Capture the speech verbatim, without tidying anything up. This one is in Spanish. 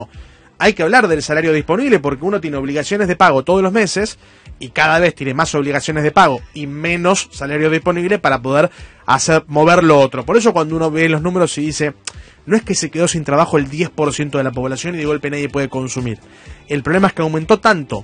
Hay que hablar del salario disponible porque uno tiene obligaciones de pago todos los meses y cada vez tiene más obligaciones de pago y menos salario disponible para poder hacer mover lo otro. Por eso cuando uno ve los números y dice, no es que se quedó sin trabajo el diez por ciento de la población y de golpe nadie puede consumir. El problema es que aumentó tanto